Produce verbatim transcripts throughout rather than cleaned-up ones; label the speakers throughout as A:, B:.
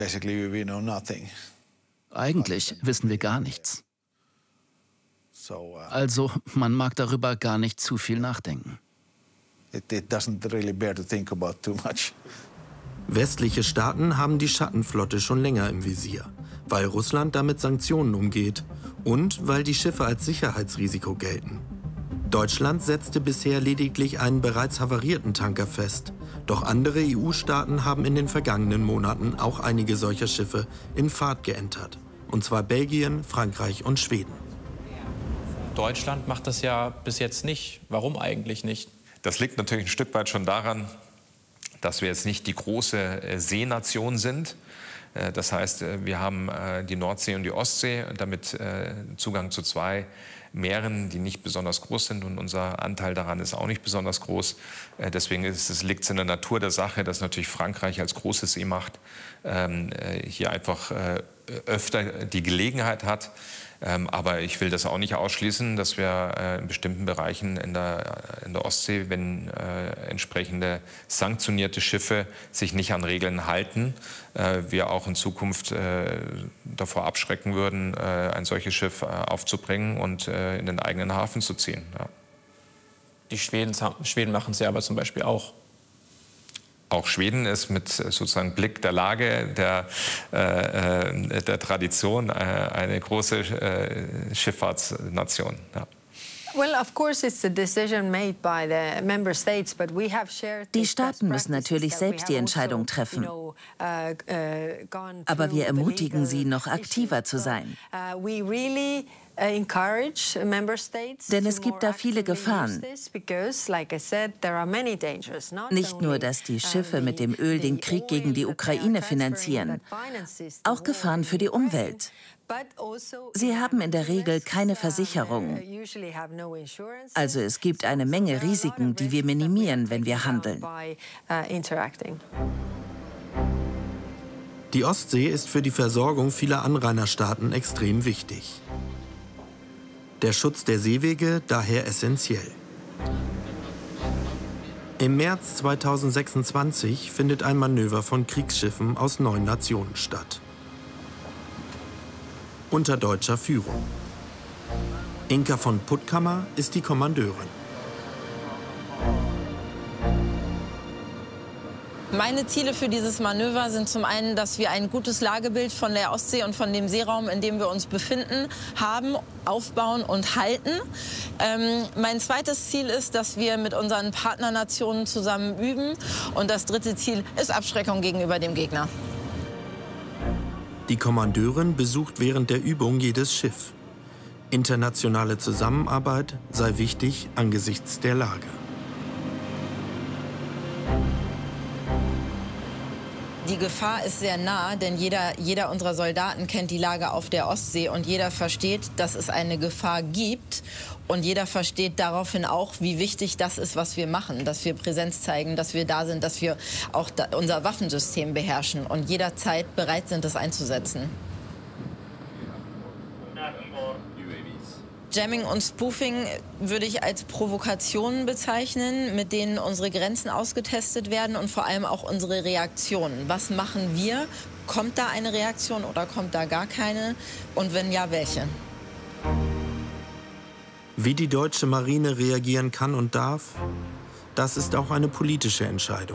A: Eigentlich wissen wir gar nichts. Also, man mag darüber gar nicht zu viel nachdenken.
B: Westliche Staaten haben die Schattenflotte schon länger im Visier, weil Russland damit Sanktionen umgeht und weil die Schiffe als Sicherheitsrisiko gelten. Deutschland setzte bisher lediglich einen bereits havarierten Tanker fest. Doch andere E U-Staaten haben in den vergangenen Monaten auch einige solcher Schiffe in Fahrt geentert. Und zwar Belgien, Frankreich und Schweden.
C: Deutschland macht das ja bis jetzt nicht. Warum eigentlich nicht?
D: Das liegt natürlich ein Stück weit schon daran, dass wir jetzt nicht die große Seenation sind. Das heißt, wir haben die Nordsee und die Ostsee, damit Zugang zu zwei Meeren, die nicht besonders groß sind, und unser Anteil daran ist auch nicht besonders groß. Deswegen ist es, liegt es in der Natur der Sache, dass natürlich Frankreich als große Seemacht hier einfach öfter die Gelegenheit hat. Aber ich will das auch nicht ausschließen, dass wir in bestimmten Bereichen in der, in der Ostsee, wenn äh, entsprechende sanktionierte Schiffe sich nicht an Regeln halten, äh, wir auch in Zukunft äh, davor abschrecken würden, äh, ein solches Schiff äh, aufzubringen und äh, in den eigenen Hafen zu ziehen. Ja.
C: Die Schweden, Schweden machen es ja aber zum Beispiel auch.
D: Auch Schweden ist mit sozusagen Blick der Lage, der, äh, der Tradition äh, eine große äh, Schifffahrtsnation. Ja.
E: Die Staaten müssen natürlich selbst die Entscheidung treffen. Aber wir ermutigen sie, noch aktiver zu sein. Denn es gibt da viele Gefahren. Nicht nur, dass die Schiffe mit dem Öl den Krieg gegen die Ukraine finanzieren, auch Gefahren für die Umwelt. Sie haben in der Regel keine Versicherung. Also es gibt eine Menge Risiken, die wir minimieren, wenn wir handeln.
B: Die Ostsee ist für die Versorgung vieler Anrainerstaaten extrem wichtig. Der Schutz der Seewege daher essentiell. Im März zweitausendsechsundzwanzig findet ein Manöver von Kriegsschiffen aus neun Nationen statt. Unter deutscher Führung. Inka von Puttkammer ist die Kommandeurin.
F: Meine Ziele für dieses Manöver sind zum einen, dass wir ein gutes Lagebild von der Ostsee und von dem Seeraum, in dem wir uns befinden, haben, aufbauen und halten. Ähm, mein zweites Ziel ist, dass wir mit unseren Partnernationen zusammen üben. Und das dritte Ziel ist Abschreckung gegenüber dem Gegner.
B: Die Kommandeurin besucht während der Übung jedes Schiff. Internationale Zusammenarbeit sei wichtig angesichts der Lage.
F: Die Gefahr ist sehr nah, denn jeder, jeder unserer Soldaten kennt die Lage auf der Ostsee und jeder versteht, dass es eine Gefahr gibt. Und jeder versteht daraufhin auch, wie wichtig das ist, was wir machen, dass wir Präsenz zeigen, dass wir da sind, dass wir auch da unser Waffensystem beherrschen und jederzeit bereit sind, das einzusetzen. Jamming und Spoofing würde ich als Provokationen bezeichnen, mit denen unsere Grenzen ausgetestet werden und vor allem auch unsere Reaktionen. Was machen wir? Kommt da eine Reaktion oder kommt da gar keine? Und wenn ja, welche?
B: Wie die deutsche Marine reagieren kann und darf, das ist auch eine politische Entscheidung.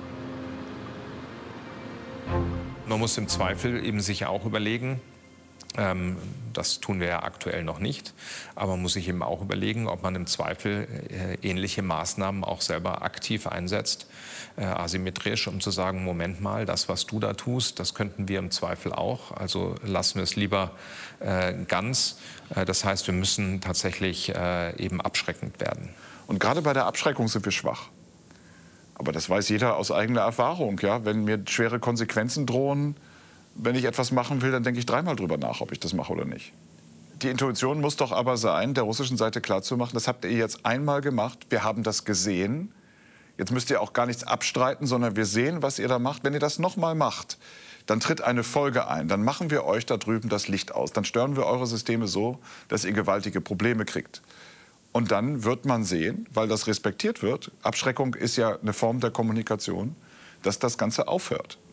D: Man muss im Zweifel eben sich auch überlegen, ähm, das tun wir ja aktuell noch nicht, aber man muss sich eben auch überlegen, ob man im Zweifel äh, ähnliche Maßnahmen auch selber aktiv einsetzt, äh, asymmetrisch, um zu sagen, Moment mal, das, was du da tust, das könnten wir im Zweifel auch, also lassen wir es lieber äh, ganz. Äh, das heißt, wir müssen tatsächlich äh, eben abschreckend werden.
G: Und gerade bei der Abschreckung sind wir schwach. Aber das weiß jeder aus eigener Erfahrung. Ja? Wenn mir schwere Konsequenzen drohen, wenn ich etwas machen will, dann denke ich dreimal drüber nach, ob ich das mache oder nicht. Die Intuition muss doch aber sein, der russischen Seite klarzumachen, das habt ihr jetzt einmal gemacht, wir haben das gesehen. Jetzt müsst ihr auch gar nichts abstreiten, sondern wir sehen, was ihr da macht. Wenn ihr das nochmal macht, dann tritt eine Folge ein. Dann machen wir euch da drüben das Licht aus. Dann stören wir eure Systeme so, dass ihr gewaltige Probleme kriegt. Und dann wird man sehen, weil das respektiert wird, Abschreckung ist ja eine Form der Kommunikation, dass das Ganze aufhört.